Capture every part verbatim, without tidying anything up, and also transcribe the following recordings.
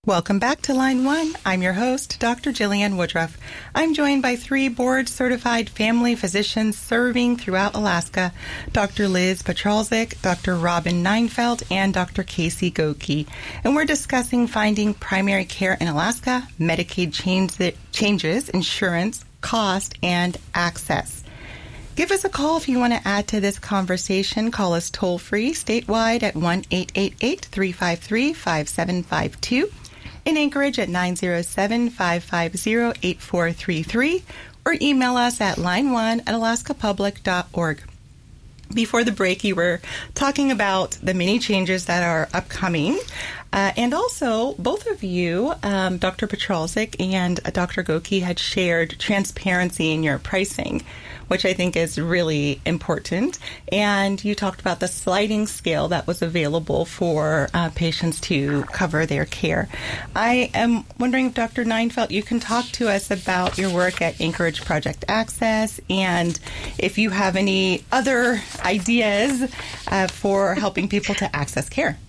Welcome back to Line One. I'm your host, Doctor Jillian Woodruff. I'm joined by three board-certified family physicians serving throughout Alaska, Doctor Liz Petralzik, Doctor Robin Neinfeld, and Doctor Casey Goki. And we're discussing finding primary care in Alaska, Medicaid change, changes, insurance, cost, and access. Give us a call if you want to add to this conversation. Call us toll-free statewide at one eight eight eight, three five three, five seven five two. In Anchorage at nine zero seven, five five zero, eight four three three, or email us at line one at alaska public dot org. Before the break, you were talking about the many changes that are upcoming. Uh, and also, both of you, um, Doctor Petralzik and uh, Doctor Goki, had shared transparency in your pricing, which I think is really important. And you talked about the sliding scale that was available for uh, patients to cover their care. I am wondering if Doctor Neinfeld, you can talk to us about your work at Anchorage Project Access and if you have any other ideas uh, for helping people to access care.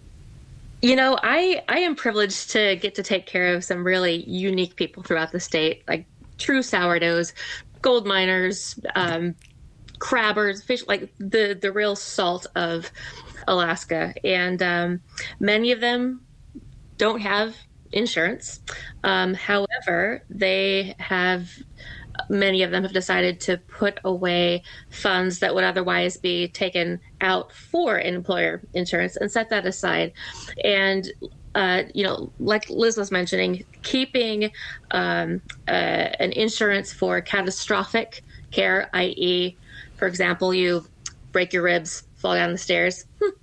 You know, I, I am privileged to get to take care of some really unique people throughout the state, like true sourdoughs, gold miners, um, crabbers, fish, like the, the real salt of Alaska. And um, many of them don't have insurance. Um, however, they have, many of them have decided to put away funds that would otherwise be taken out for employer insurance and set that aside. And Uh, you know, like Liz was mentioning, keeping um, uh, an insurance for catastrophic care, that is, for example, you break your ribs, fall down the stairs,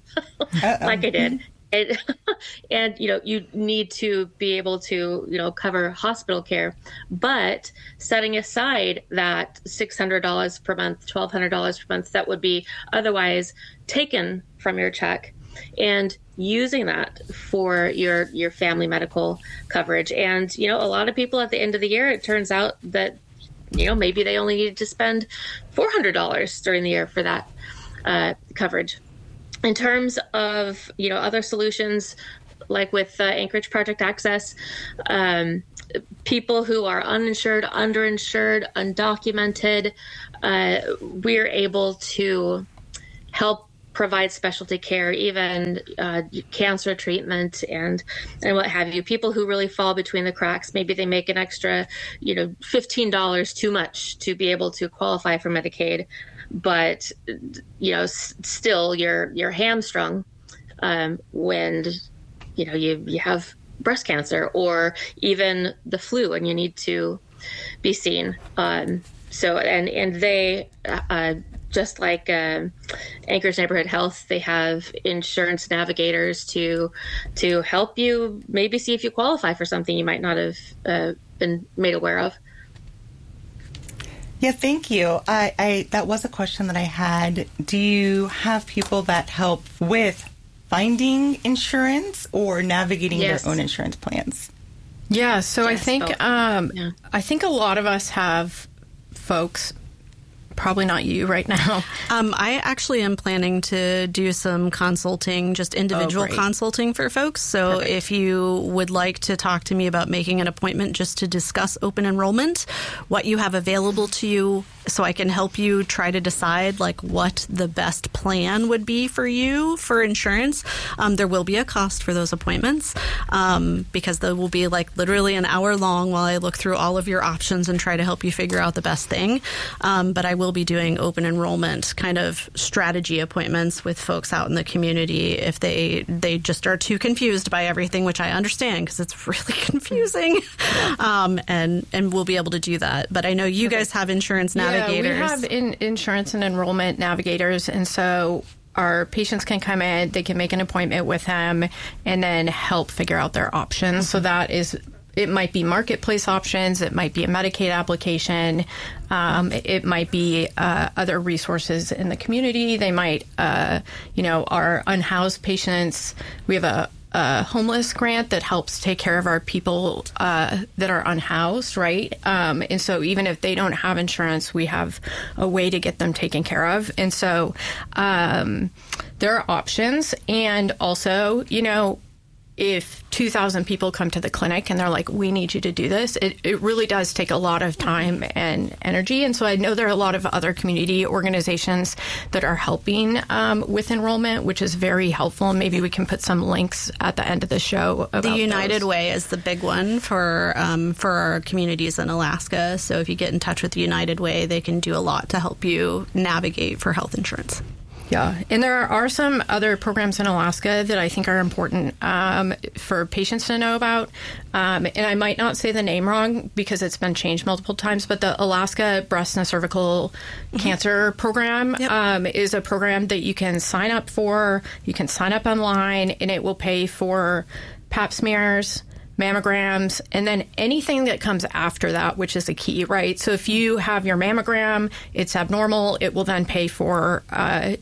like I did. And, and, you know, you need to be able to, you know, cover hospital care, but setting aside that six hundred dollars per month, twelve hundred dollars per month that would be otherwise taken from your check, and using that for your your family medical coverage. And, you know, a lot of people at the end of the year, it turns out that, you know, maybe they only needed to spend four hundred dollars during the year for that uh, coverage. In terms of, you know, other solutions, like with uh, Anchorage Project Access, um, people who are uninsured, underinsured, undocumented, uh, we're able to help provide specialty care, even uh, cancer treatment and and what have you. People who really fall between the cracks, maybe they make an extra, you know, fifteen dollars too much to be able to qualify for Medicaid, but, you know, s- still you're you're hamstrung um, when, you know, you, you have breast cancer or even the flu and you need to be seen. Um, so, and, and they, uh, just like uh, Anchorage Neighborhood Health, they have insurance navigators to to help you maybe see if you qualify for something you might not have uh, been made aware of. Yeah, thank you. I, I that was a question that I had. Do you have people that help with finding insurance or navigating yes. their own insurance plans? Yeah, so yes, I think both. um, yeah. I think a lot of us have folks. Probably not you right now. Um, I actually am planning to do some consulting, just individual oh, consulting for folks. So Perfect. If you would like to talk to me about making an appointment just to discuss open enrollment, what you have available to you, so I can help you try to decide like what the best plan would be for you for insurance. Um, there will be a cost for those appointments um, because they will be like literally an hour long while I look through all of your options and try to help you figure out the best thing. Um, but I will be doing open enrollment kind of strategy appointments with folks out in the community if they they just are too confused by everything, which I understand because it's really confusing. um, and and we'll be able to do that. But I know you guys have insurance navigators. Yeah, we have in, insurance and enrollment navigators, and so our patients can come in, they can make an appointment with them, and then help figure out their options. Mm-hmm. So that is, it might be marketplace options, it might be a Medicaid application, um, it might be uh, other resources in the community. They might, uh, you know, our unhoused patients, we have a a homeless grant that helps take care of our people uh, that are unhoused, right? Um, and so even if they don't have insurance, we have a way to get them taken care of. And so um, there are options. And also, you know, if two thousand people come to the clinic and they're like, we need you to do this, it, it really does take a lot of time and energy. And so I know there are a lot of other community organizations that are helping um, with enrollment, which is very helpful. And maybe we can put some links at the end of the show about The United those. Way is the big one for um, for our communities in Alaska. So if you get in touch with the United Way, they can do a lot to help you navigate for health insurance. Yeah, and there are some other programs in Alaska that I think are important um, for patients to know about. Um, and I might not say the name wrong because it's been changed multiple times, but the Alaska Breast and Cervical mm-hmm. Cancer Program yep. um, is a program that you can sign up for. You can sign up online, and it will pay for pap smears, mammograms, and then anything that comes after that, which is a key, right? So if you have your mammogram, it's abnormal, it will then pay for uh,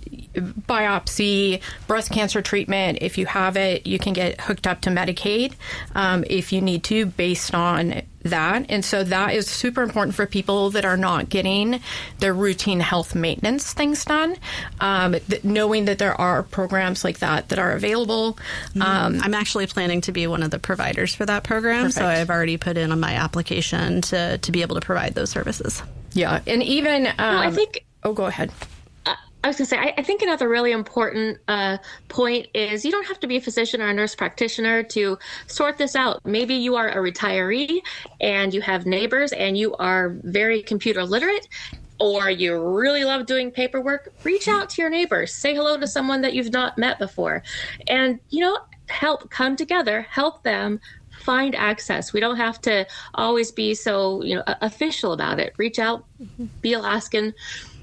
biopsy, breast cancer treatment. If you have it, you can get hooked up to Medicaid um, if you need to, based on that. And so that is super important for people that are not getting their routine health maintenance things done. Um, th- knowing that there are programs like that that are available. Um, I'm actually planning to be one of the providers for that program. Perfect. So I've already put in on my application to, to be able to provide those services. Yeah. And even, um, well, I think, oh, go ahead. I was going to say, I, I think another really important uh, point is you don't have to be a physician or a nurse practitioner to sort this out. Maybe you are a retiree and you have neighbors and you are very computer literate, or you really love doing paperwork. Reach out to your neighbors. Say hello to someone that you've not met before. And, you know, help come together, help them find access. We don't have to always be so, you know, official about it. Reach out, be Alaskan.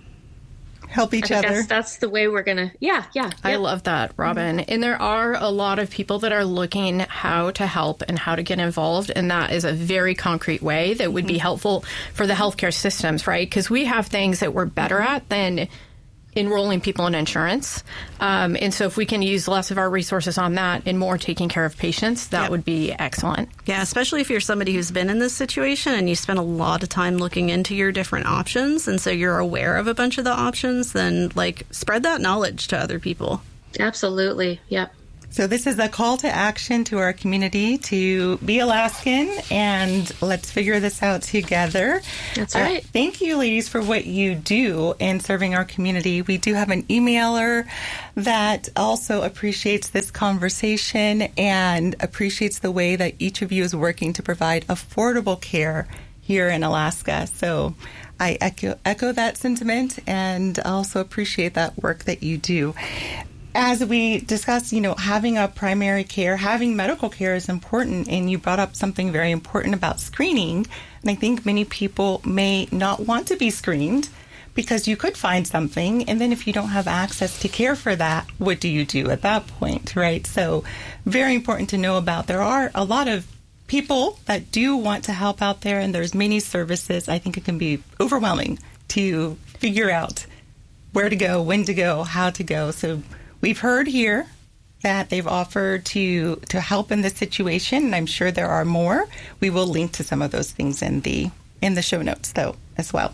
Help each I other. That's, that's the way we're going to, yeah, yeah. Yep. I love that, Robin. And there are a lot of people that are looking how to help and how to get involved. And that is a very concrete way that would be helpful for the healthcare systems, right? Because we have things that we're better at than enrolling people in insurance. Um, and so if we can use less of our resources on that and more taking care of patients, that yep. would be excellent. Yeah, especially if you're somebody who's been in this situation and you spend a lot of time looking into your different options, and so you're aware of a bunch of the options, then like spread that knowledge to other people. Absolutely. Yep. So this is a call to action to our community to be Alaskan, and let's figure this out together. That's right. Uh, thank you, ladies, for what you do in serving our community. We do have an emailer that also appreciates this conversation and appreciates the way that each of you is working to provide affordable care here in Alaska. So I echo, echo that sentiment and also appreciate that work that you do. As we discussed, you know, having a primary care, having medical care is important, and you brought up something very important about screening. And I think many people may not want to be screened because you could find something, and then if you don't have access to care for that, what do you do at that point, right? So very important to know about. There are a lot of people that do want to help out there, and there's many services. I think it can be overwhelming to figure out where to go, when to go, how to go. So we've heard here that they've offered to to help in this situation, and I'm sure there are more. We will link to some of those things in the in the show notes, though, as well.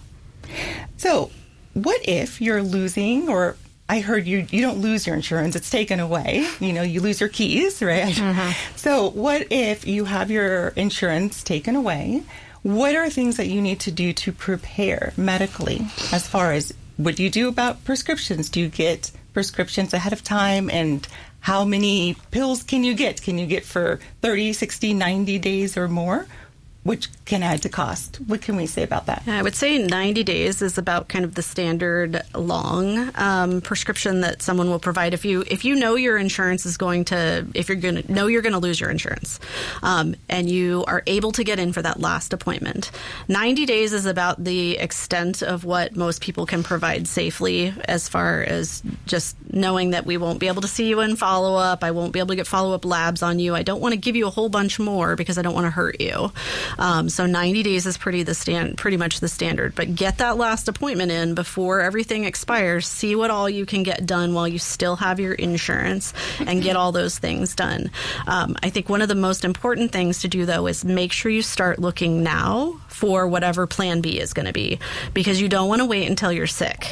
So what if you're losing, or I heard you you don't lose your insurance, it's taken away. You know, you lose your keys, right? Mm-hmm. So what if you have your insurance taken away? What are things that you need to do to prepare medically, as far as what do you do about prescriptions? Do you get prescriptions ahead of time, and how many pills can you get? Can you get for thirty, sixty, ninety days or more? Which can add to cost. What can we say about that? I would say ninety days is about kind of the standard long um, prescription that someone will provide. If you if you know your insurance is going to, if you're going to know you're going to lose your insurance, um, and you are able to get in for that last appointment, ninety days is about the extent of what most people can provide safely, as far as just knowing that we won't be able to see you in follow-up. I won't be able to get follow-up labs on you. I don't want to give you a whole bunch more because I don't want to hurt you. Um, so ninety days is pretty the stand, pretty much the standard. But get that last appointment in before everything expires. See what all you can get done while you still have your insurance, and get all those things done. Um, I think one of the most important things to do, though, is make sure you start looking now for whatever Plan B is going to be, because you don't want to wait until you're sick.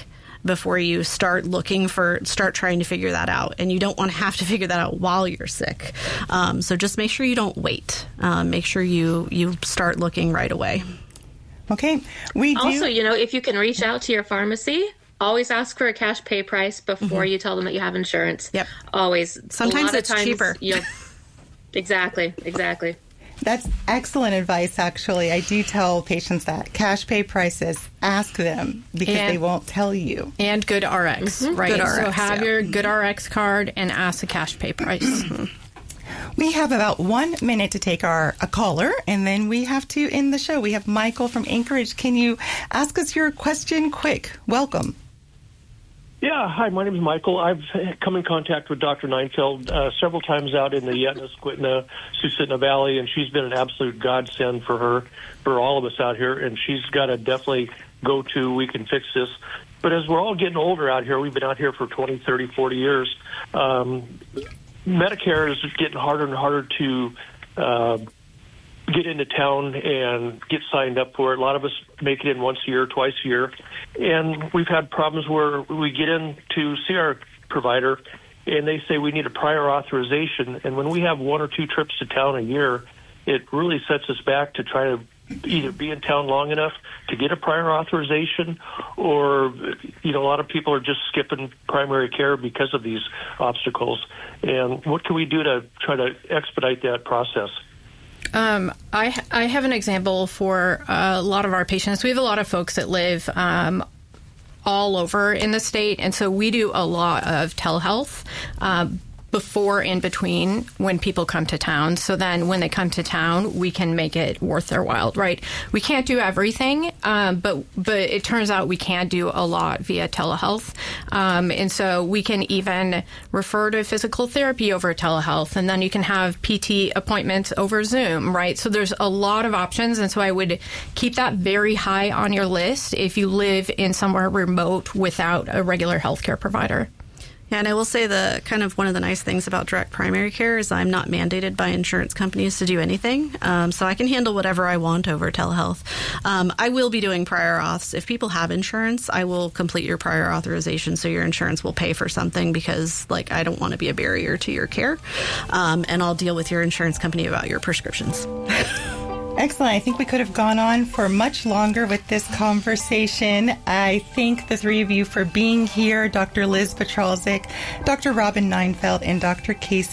before you start looking for, start trying to figure that out. And you don't want to have to figure that out while you're sick. Um, so just make sure you don't wait. Um, make sure you, you start looking right away. Okay. We do. Also, you know, if you can reach out to your pharmacy, always ask for a cash pay price before mm-hmm. you tell them that you have insurance. Yep. Always. Sometimes it's times, cheaper. You know, exactly. Exactly. That's excellent advice, actually. I do tell patients that. Cash pay prices, ask them because and, they won't tell you. And Good R X, mm-hmm. right? Good R X, so have yeah. your Good R X card and ask the cash pay price. Mm-hmm. We have about one minute to take our a caller, and then we have to end the show. We have Michael from Anchorage. Can you ask us your question quick? Welcome. Yeah, hi, my name is Michael. I've come in contact with Doctor Neinfeld uh, several times out in the Yetna, Squitna, Susitna Valley, and she's been an absolute godsend for her, for all of us out here, and she's got to definitely go to, we can fix this. But as we're all getting older out here, we've been out here for twenty, thirty, forty years, um, Medicare is getting harder and harder to uh, get into town and get signed up for it. A lot of us make it in once a year, twice a year. And we've had problems where we get in to see our provider and they say we need a prior authorization. And when we have one or two trips to town a year, it really sets us back to try to either be in town long enough to get a prior authorization, or, you know, a lot of people are just skipping primary care because of these obstacles. And what can we do to try to expedite that process? Um, I, I have an example for a lot of our patients. We have a lot of folks that live um, all over in the state, and so we do a lot of telehealth um, before and between when people come to town. So then when they come to town, we can make it worth their while, right? We can't do everything, um, but but it turns out we can do a lot via telehealth. Um, and so we can even refer to physical therapy over telehealth, and then you can have P T appointments over Zoom, right? So there's a lot of options, and so I would keep that very high on your list if you live in somewhere remote without a regular healthcare provider. Yeah, and I will say the kind of one of the nice things about direct primary care is I'm not mandated by insurance companies to do anything, um, so I can handle whatever I want over telehealth. Um, I will be doing prior auths. If people have insurance, I will complete your prior authorization so your insurance will pay for something because, like, I don't want to be a barrier to your care, um, and I'll deal with your insurance company about your prescriptions. Excellent. I think we could have gone on for much longer with this conversation. I thank the three of you for being here, Doctor Liz Petralzik, Doctor Robin Neinfeld, and Doctor Casey